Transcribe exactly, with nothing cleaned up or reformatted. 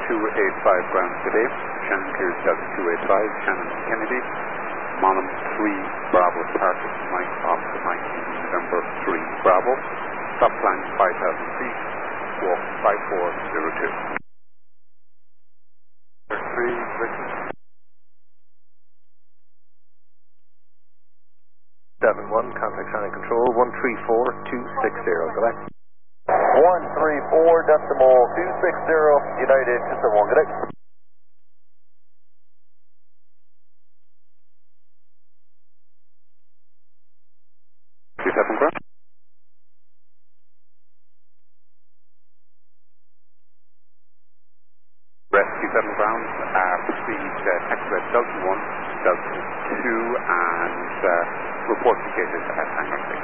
two eight five ground today. Shannon clears Delta two eight five, Shannon Kennedy. Monum three Bravo Target, Mike Oscar nineteen November three Bravo. Stop climb five thousand feet, walk five four zero two. three, Richard. seven one, contact Shannon Control, one three four two six zero, go back. one three four decimal two six zero, United two seven one, good day. two seven ground. Rest two seven ground, uh, proceed uh, taxiway Delta one, Delta two, and uh, report located at Hangar six.